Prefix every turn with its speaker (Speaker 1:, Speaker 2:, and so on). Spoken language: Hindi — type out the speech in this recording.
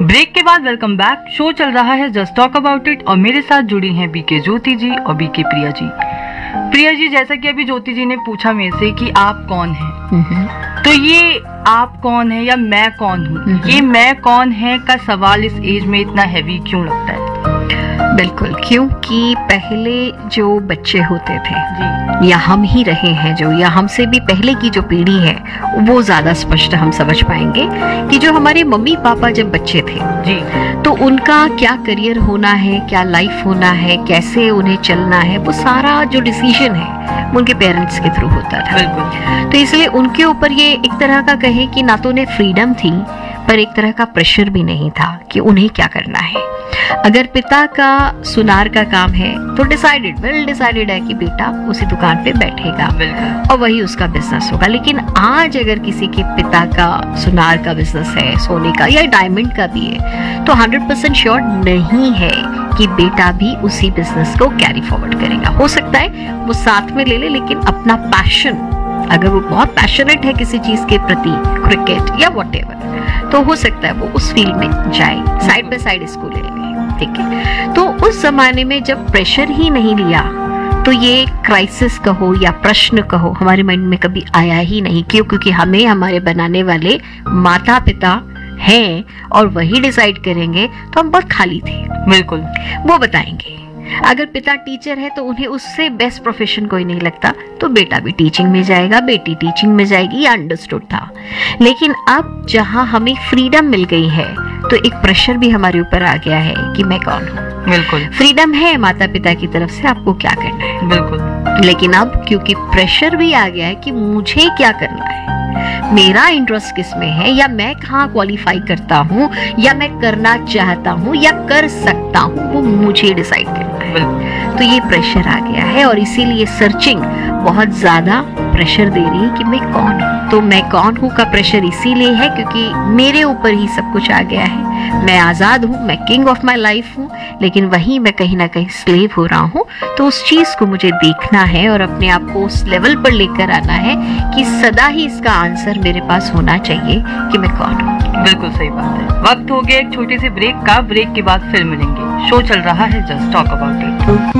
Speaker 1: ब्रेक के बाद वेलकम बैक। शो चल रहा है जस्ट टॉक अबाउट इट और मेरे साथ जुड़ी हैं बीके ज्योति जी और बीके प्रिया जी। प्रिया जी, जैसा कि अभी ज्योति जी ने पूछा मेरे से कि आप कौन हैं, तो ये आप कौन है या मैं कौन हूँ, ये मैं कौन है का सवाल इस एज में इतना हैवी क्यों लगता है?
Speaker 2: बिल्कुल, क्योंकि पहले जो बच्चे होते थे
Speaker 1: जी,
Speaker 2: या हम ही रहे हैं जो, या हमसे भी पहले की जो पीढ़ी है वो ज्यादा स्पष्ट हम समझ पाएंगे कि जो हमारे मम्मी पापा जब बच्चे थे
Speaker 1: जी,
Speaker 2: तो उनका क्या करियर होना है, क्या लाइफ होना है, कैसे उन्हें चलना है, वो सारा जो डिसीजन है वो उनके पेरेंट्स के थ्रू होता था।
Speaker 1: बिल्कुल।
Speaker 2: तो इसलिए उनके ऊपर ये एक तरह का कहे कि ना तो उन्हें फ्रीडम थी पर एक तरह का प्रेशर भी नहीं था कि उन्हें क्या करना है। अगर पिता का सुनार का काम है तो वेल डिसाइडेड है कि बेटा उसी दुकान पे बैठेगा
Speaker 1: बिल्कुल।
Speaker 2: और वही उसका बिजनेस होगा। लेकिन आज अगर किसी के पिता का सुनार का बिजनेस है, सोने का या डायमंड का भी है, तो 100% श्योर नहीं है कि बेटा भी उसी बिजनेस को कैरी फॉरवर्ड करेगा। हो सकता है वो साथ में ले ले, लेकिन अपना पैशन, अगर वो बहुत पैशनेट है किसी चीज के प्रति, क्रिकेट या व्हाटएवर, तो हो सकता है वो उस फील्ड में जाए, साइड बाय साइड इसको ले ले। ठीक है, तो उस जमाने में जब प्रेशर ही नहीं लिया तो ये क्राइसिस कहो या प्रश्न कहो हमारे माइंड में कभी आया ही नहीं। क्यों? क्योंकि हमें हमारे बनाने वाले माता पिता हैं और वही डिसाइड करेंगे, तो हम बहुत खाली थे।
Speaker 1: बिल्कुल,
Speaker 2: वो बताएंगे। अगर पिता टीचर है तो उन्हें उससे बेस्ट प्रोफेशन कोई नहीं लगता, तो बेटा भी टीचिंग में जाएगा, बेटी टीचिंग में जाएगी, ये अंडरस्टूड था। लेकिन अब जहां हमें फ्रीडम मिल गई है तो एक प्रेशर भी हमारे ऊपर आ गया है कि मैं कौन हूँ।
Speaker 1: बिल्कुल।
Speaker 2: फ्रीडम है माता पिता की तरफ से, आपको क्या करना है।
Speaker 1: बिल्कुल।
Speaker 2: लेकिन अब क्योंकि प्रेशर भी आ गया है कि मुझे क्या करना है, मेरा इंटरेस्ट किस में है, या मैं कहाँ क्वालिफाई करता हूँ, या मैं करना चाहता हूँ या कर सकता हूँ, वो मुझे डिसाइड करना है। तो ये प्रेशर आ गया है और इसीलिए सर्चिंग बहुत ज्यादा प्रेशर दे रही है कि मैं कौन हूँ। तो मैं कौन हूँ का प्रेशर इसीलिए है क्योंकि मेरे ऊपर ही सब कुछ आ गया है। मैं आजाद हूँ, मैं किंग ऑफ माई लाइफ हूँ, लेकिन वहीं मैं कहीं ना कहीं स्लेव हो रहा हूँ। तो उस चीज को मुझे देखना है और अपने आप को उस लेवल पर लेकर आना है कि सदा ही इसका आंसर मेरे पास होना चाहिए कि मैं कौन हूँ।
Speaker 1: बिल्कुल सही बात है। वक्त हो गया एक छोटे से ब्रेक का। ब्रेक के बाद फिर मिलेंगे। शो चल रहा है जस्ट टॉक अबाउट इट।